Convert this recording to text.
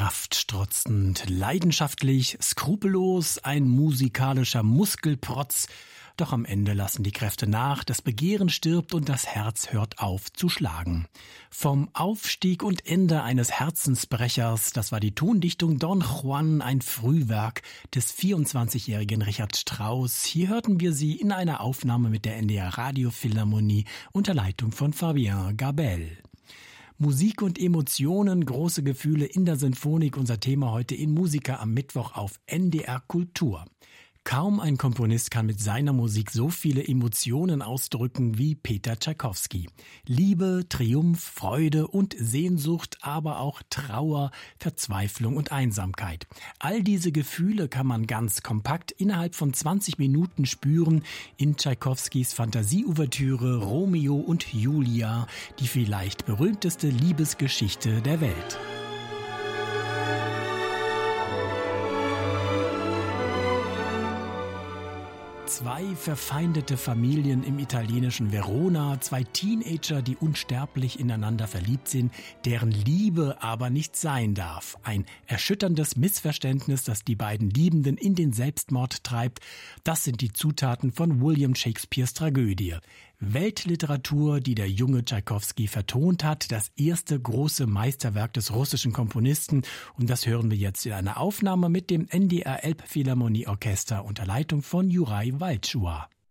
Kraftstrotzend, leidenschaftlich, skrupellos, ein musikalischer Muskelprotz. Doch am Ende lassen die Kräfte nach, das Begehren stirbt und das Herz hört auf zu schlagen. Vom Aufstieg und Ende eines Herzensbrechers, das war die Tondichtung Don Juan, ein Frühwerk des 24-jährigen Richard Strauss. Hier hörten wir sie in einer Aufnahme mit der NDR Radiophilharmonie unter Leitung von Fabien Gabel. Musik und Emotionen, große Gefühle in der Sinfonik, unser Thema heute in Musica am Mittwoch auf NDR Kultur. Kaum ein Komponist kann mit seiner Musik so viele Emotionen ausdrücken wie Peter Tschaikowski. Liebe, Triumph, Freude und Sehnsucht, aber auch Trauer, Verzweiflung und Einsamkeit. All diese Gefühle kann man ganz kompakt innerhalb von 20 Minuten spüren in Tschaikowskis Fantasieouvertüre Romeo und Julia, die vielleicht berühmteste Liebesgeschichte der Welt. Zwei verfeindete Familien im italienischen Verona, zwei Teenager, die unsterblich ineinander verliebt sind, deren Liebe aber nicht sein darf. Ein erschütterndes Missverständnis, das die beiden Liebenden in den Selbstmord treibt. Das sind die Zutaten von William Shakespeares Tragödie. Weltliteratur, die der junge Tschaikowski vertont hat, das erste große Meisterwerk des russischen Komponisten. Und das hören wir jetzt in einer Aufnahme mit dem NDR Elbphilharmonie Orchester unter Leitung von Juraj Walczua.